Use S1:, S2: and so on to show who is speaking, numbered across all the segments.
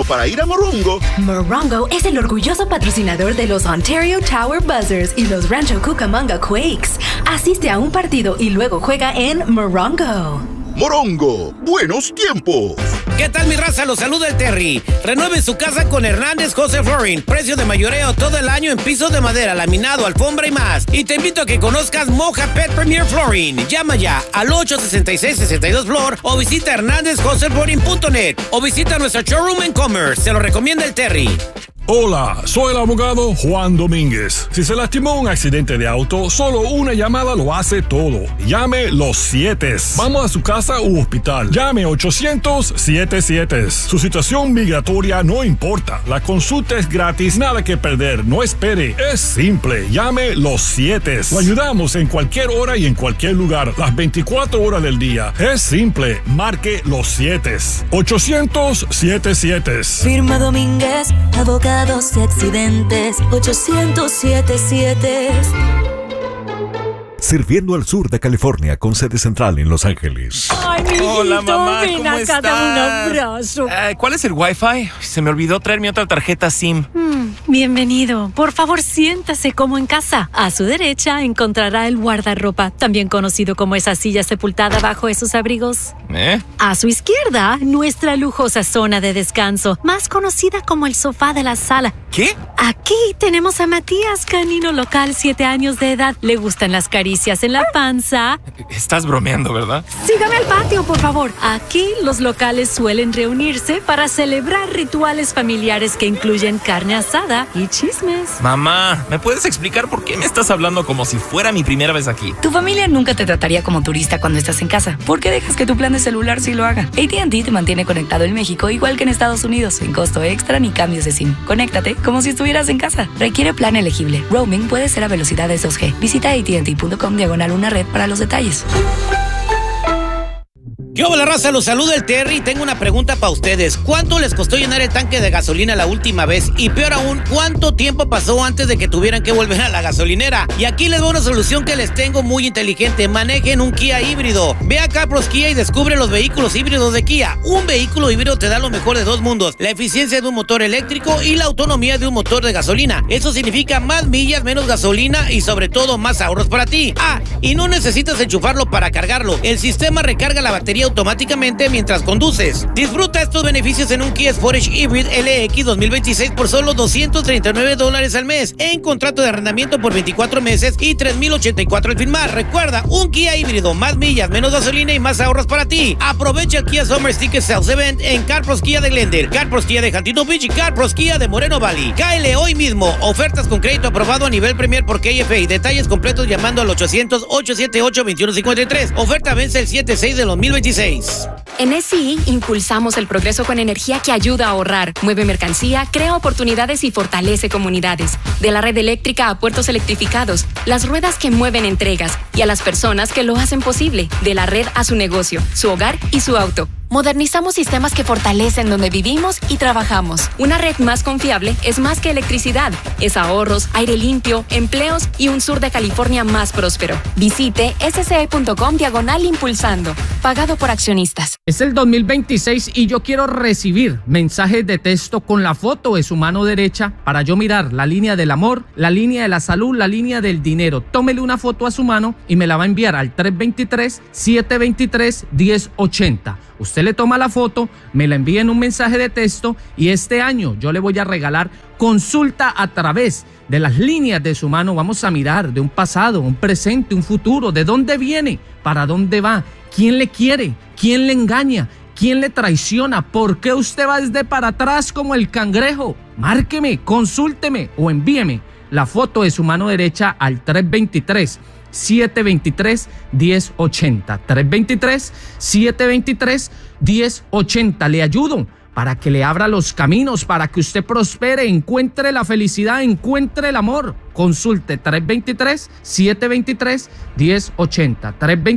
S1: para ir a Morongo.
S2: Morongo es el orgulloso patrocinador de los Ontario Tower Buzzers y los Rancho Cucamonga Quakes. Asiste a un partido y luego juega en Morongo.
S1: Morongo, buenos tiempos.
S3: ¿Qué tal, mi raza? Los saluda el Terry. Renueve su casa con Hernández José Flooring. Precio de mayoreo todo el año en pisos de madera, laminado, alfombra y más. Y te invito a que conozcas Moja Pet Premier Flooring. Llama ya al 866-62-FLOOR o visita hernandezjoseflooring.net o visita nuestro showroom en Commerce. Se lo recomienda el Terry.
S4: Hola, soy el abogado Juan Domínguez. Si se lastimó en un accidente de auto, solo una llamada lo hace todo. Llame los 7. Vamos a su casa u hospital. Llame 800-77. Su situación migratoria no importa. La consulta es gratis, nada que perder. No espere, es simple. Llame los 7. Lo ayudamos en cualquier hora y en cualquier lugar, las 24 horas del día. Es simple, marque los 7. 800-77.
S5: Firma Domínguez, abogado de accidentes, 800-77.
S6: Sirviendo al sur de California con sede central en Los Ángeles.
S7: Ay, mi
S8: Hola, mamá,
S7: ven
S8: ¿cómo
S7: acá,
S8: estás?
S7: dame un abrazo.
S8: ¿Cuál es el Wi-Fi? Se me olvidó traer mi otra tarjeta SIM.
S7: Bienvenido. Por favor, siéntase como en casa. A su derecha encontrará el guardarropa, también conocido como esa silla sepultada bajo esos abrigos. A su izquierda, nuestra lujosa zona de descanso, más conocida como el sofá de la sala.
S8: ¿Qué?
S7: Aquí tenemos a Matías, canino local, 7 años de edad. Le gustan las caricias en la panza.
S8: Estás bromeando, ¿verdad?
S7: Sígame al patio, por favor. Aquí los locales suelen reunirse para celebrar rituales familiares que incluyen carne asada y chismes.
S8: Mamá, ¿me puedes explicar por qué me estás hablando como si fuera mi primera vez aquí?
S9: Tu familia nunca te trataría como turista cuando estás en casa. ¿Por qué dejas que tu plan de celular sí lo haga? AT&T te mantiene conectado en México igual que en Estados Unidos, sin costo extra ni cambios de SIM. Conéctate como si estuvieras en casa. Requiere plan elegible. Roaming puede ser a velocidades 2G. Visita AT&T.com/una red para los detalles.
S3: ¿Qué hola, raza? Los saluda el Terry y tengo una pregunta para ustedes. ¿Cuánto les costó llenar el tanque de gasolina la última vez? Y peor aún, ¿cuánto tiempo pasó antes de que tuvieran que volver a la gasolinera? Y aquí les doy una solución que les tengo muy inteligente. Manejen un Kia híbrido. Ve a Carpros Kia y descubre los vehículos híbridos de Kia. Un vehículo híbrido te da lo mejor de dos mundos: la eficiencia de un motor eléctrico y la autonomía de un motor de gasolina. Eso significa más millas, menos gasolina y sobre todo más ahorros para ti. Y no necesitas enchufarlo para cargarlo. El sistema recarga la batería automáticamente mientras conduces. Disfruta estos beneficios en un Kia Sportage Hybrid LX 2026 por solo $239 al mes, en contrato de arrendamiento por 24 meses y $3,084 al firmar. Recuerda, un Kia híbrido, más millas, menos gasolina y más ahorros para ti. Aprovecha el Kia Summer Sticker Sales Event en Carpros Kia de Glendale, Carpros Kia de Huntington Beach y Carpros Kia de Moreno Valley. Cáele hoy mismo. Ofertas con crédito aprobado a nivel Premier por KFA. Detalles completos llamando al 800-878-2153. Oferta vence el 7/6 de 2026.
S10: En SCI impulsamos el progreso con energía que ayuda a ahorrar, mueve mercancía, crea oportunidades y fortalece comunidades. De la red eléctrica a puertos electrificados, las ruedas que mueven entregas y a las personas que lo hacen posible. De la red a su negocio, su hogar y su auto. Modernizamos sistemas que fortalecen donde vivimos y trabajamos. Una red más confiable es más que electricidad. Es ahorros, aire limpio, empleos y un sur de California más próspero. Visite sce.com/impulsando. Pagado por accionistas.
S11: Es el 2026 y yo quiero recibir mensajes de texto con la foto de su mano derecha para yo mirar la línea del amor, la línea de la salud, la línea del dinero. Tómele una foto a su mano y me la va a enviar al 323-723-1080. Usted le toma la foto, me la envía en un mensaje de texto y este año yo le voy a regalar consulta a través de las líneas de su mano. Vamos a mirar de un pasado, un presente, un futuro, de dónde viene, para dónde va, quién le quiere, quién le engaña, quién le traiciona, por qué usted va desde para atrás como el cangrejo. Márqueme, consúlteme o envíeme la foto de su mano derecha al 323-723-1080. 323-723-1080. Le ayudo para que le abra los caminos, para que usted prospere, encuentre la felicidad, encuentre el amor. Consulte 323-723-1080.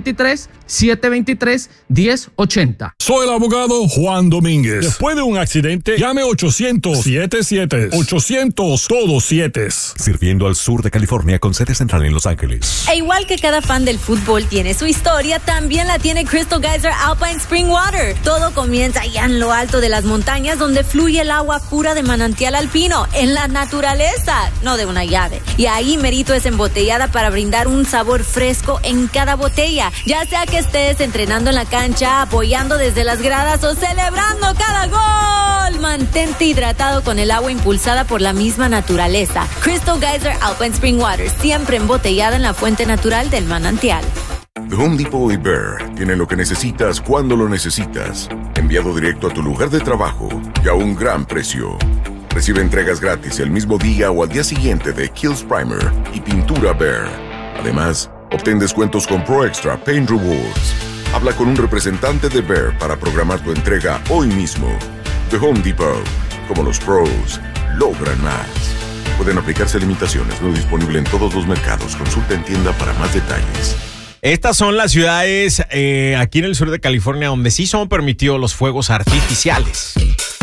S11: 323-723-1080.
S4: Soy el abogado Juan Domínguez. Después de un accidente, llame 800-77. 800, todos 7.
S6: Sirviendo al sur de California con sede central en Los Ángeles.
S5: E igual que cada fan del fútbol tiene su historia, también la tiene Crystal Geyser Alpine Spring Water. Todo comienza allá en lo alto de las montañas, donde fluye el agua pura de manantial alpino, en la naturaleza, no de una llave. Y ahí Merito es embotellada para brindar un sabor fresco en cada botella, ya sea que estés entrenando en la cancha, apoyando desde las gradas o celebrando cada gol. Mantente hidratado con el agua impulsada por la misma naturaleza. Crystal Geyser Alpine Spring Water, siempre embotellada en la fuente natural del manantial.
S1: The Home Depot y Behr tienen lo que necesitas cuando lo necesitas. Enviado directo a tu lugar de trabajo y a un gran precio. Recibe entregas gratis el mismo día o al día siguiente de Kills Primer y pintura Behr. Además, obtén descuentos con Pro Extra Paint Rewards. Habla con un representante de Behr para programar tu entrega hoy mismo. The Home Depot. Como los pros, logran más. Pueden aplicarse limitaciones. No disponible en todos los mercados. Consulta en tienda para más detalles.
S12: Estas son las ciudades aquí en el sur de California donde sí son permitidos los fuegos artificiales.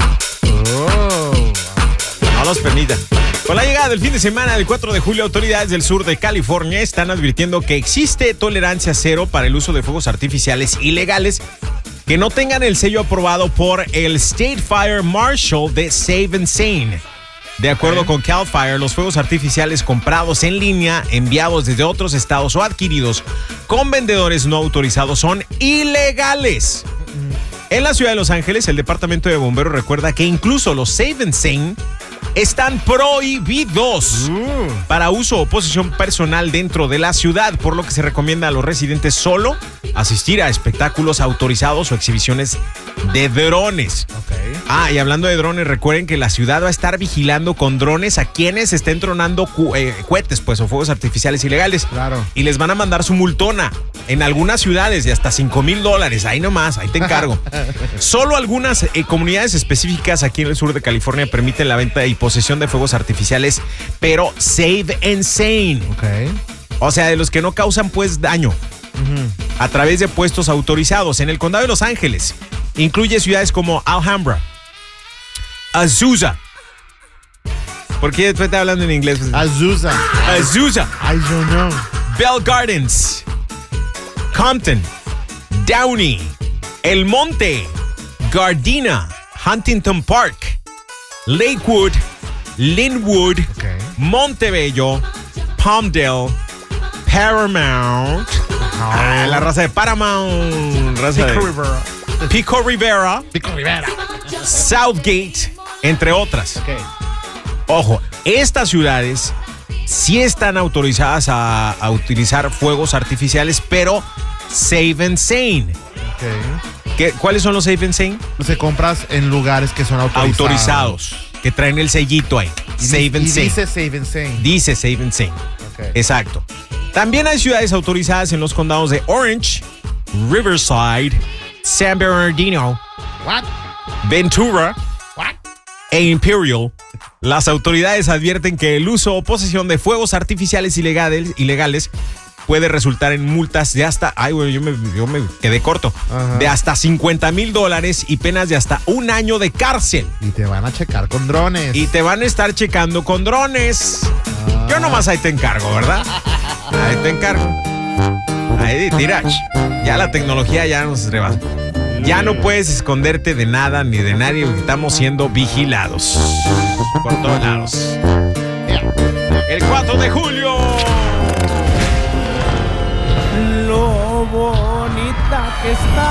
S12: No los permitan. Con la llegada del fin de semana del 4 de julio, autoridades del sur de California están advirtiendo que existe tolerancia cero para el uso de fuegos artificiales ilegales que no tengan el sello aprobado por el State Fire Marshal de Save and Sane. De acuerdo con CAL FIRE, los fuegos artificiales comprados en línea, enviados desde otros estados o adquiridos con vendedores no autorizados son ilegales. En la ciudad de Los Ángeles, el departamento de bomberos recuerda que incluso los Save and Sane están prohibidos para uso o posesión personal dentro de la ciudad, por lo que se recomienda a los residentes solo asistir a espectáculos autorizados o exhibiciones de drones. Y hablando de drones, recuerden que la ciudad va a estar vigilando con drones a quienes estén tronando cohetes, pues, o fuegos artificiales ilegales.
S13: Claro.
S12: Y les van a mandar su multona en algunas ciudades de hasta $5,000. Ahí nomás, ahí te encargo. Solo algunas comunidades específicas aquí en el sur de California permiten la venta y posesión de fuegos artificiales, pero Save and Sane. O sea, de los que no causan pues daño. A través de puestos autorizados. En el condado de Los Ángeles incluye ciudades como Alhambra, Azusa. ¿Por qué después está hablando en inglés?
S13: Azusa.
S12: I don't know. Bell Gardens, Compton, Downey, El Monte, Gardena, Huntington Park, Lakewood, Linwood, Montebello, Palmdale, Paramount, la raza de Paramount, Pico Rivera, Southgate, entre otras. Ojo, estas ciudades sí están autorizadas a utilizar fuegos artificiales, pero Save and Sane. ¿Cuáles son los Save and Sane?
S13: Se compras en lugares que son
S12: autorizados, que traen el sellito ahí. Save and Sane.
S13: Dice Save and Sane.
S12: Dice Save and Sane. Exacto. También hay ciudades autorizadas en los condados de Orange, Riverside, San Bernardino, Ventura e Imperial. Las autoridades advierten que el uso o posesión de fuegos artificiales ilegales puede resultar en multas de hasta... yo me quedé corto. De hasta $50,000 y penas de hasta 1 año de cárcel.
S13: Y te van a checar con drones.
S12: Y te van a estar checando con drones. Yo nomás ahí te encargo, ¿verdad? Ahí te encargo. Ahí, tira. Ya la tecnología ya nos rebasa. Ya no puedes esconderte de nada ni de nadie porque estamos siendo vigilados por todos lados. El 4 de julio.
S11: Lo bonita que está.